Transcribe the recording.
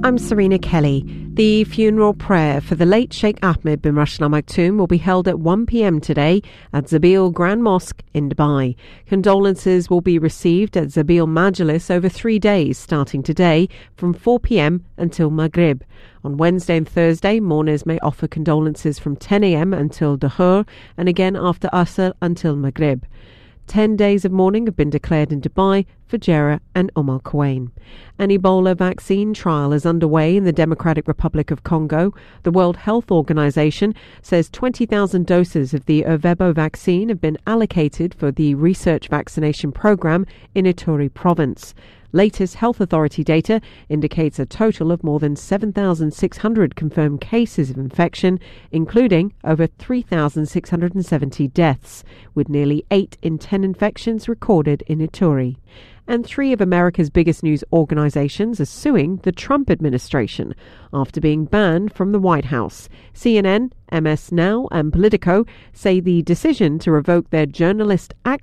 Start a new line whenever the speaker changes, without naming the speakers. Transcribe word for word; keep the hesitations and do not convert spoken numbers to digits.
I'm Serena Kelly. The funeral prayer for the late Sheikh Ahmed bin Rashid Al Maktoum will be held at one p.m. today at Zabeel Grand Mosque in Dubai. Condolences will be received at Zabeel Majlis over three days, starting today from four p.m. until Maghrib. On Wednesday and Thursday, mourners may offer condolences from ten a.m. until Dhuhr and again after Asr until Maghrib. Ten days of mourning have been declared in Dubai, Fujairah and Umm Al Quwain. An Ebola vaccine trial is underway in the Democratic Republic of Congo. The World Health Organization says twenty thousand doses of the Ervebo vaccine have been allocated for the research vaccination program in Ituri province. Latest health authority data indicates a total of more than seven thousand six hundred confirmed cases of infection, including over three thousand six hundred seventy deaths, with nearly eight in ten infections recorded in Ituri. And three of America's biggest news organizations are suing the Trump administration after being banned from the White House. C N N, M S Now and Politico say the decision to revoke their journalist access